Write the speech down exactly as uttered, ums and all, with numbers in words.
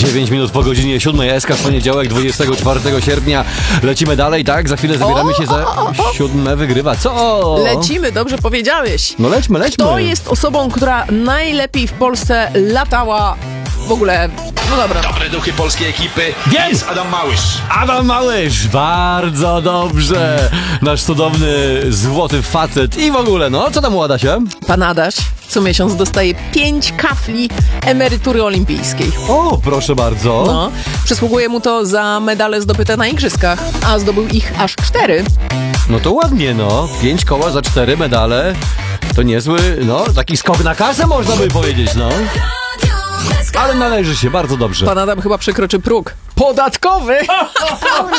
dziewięć minut po godzinie siódmej, S K w poniedziałek, dwudziestego czwartego sierpnia. Lecimy dalej, tak? Za chwilę zabieramy się za siódme wygrywa. Co? Lecimy, dobrze powiedziałeś. No lećmy, lećmy. Kto jest osobą, która najlepiej w Polsce latała w ogóle? No dobra. Dobre duchy polskiej ekipy. Wiem! Jest Adam Małysz. Adam Małysz, bardzo dobrze. Nasz cudowny, złoty facet i w ogóle, no, co tam u Adasia? Pan Adaś co miesiąc dostaje pięć kafli emerytury olimpijskiej. O, proszę bardzo. No, przysługuje mu to za medale zdobyte na igrzyskach, a zdobył ich aż cztery. No to ładnie, no. Pięć koła za cztery medale. To niezły, no, taki skok na kasę można by powiedzieć, no. Ale należy się, bardzo dobrze. Pan Adam chyba przekroczy próg podatkowy.